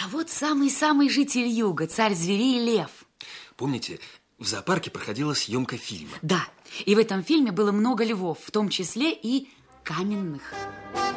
А вот самый-самый житель юга, царь зверей лев. Помните, в зоопарке проходила съемка фильма? Да, и в этом фильме было много львов, в том числе и каменных.